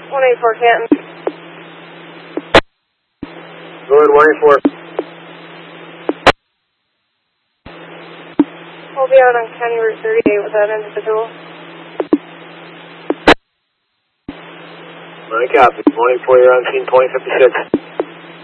184 Canton. Go ahead, 184. We'll be out on County Route 38 with that individual. Copy. 184, you're on scene, 2056.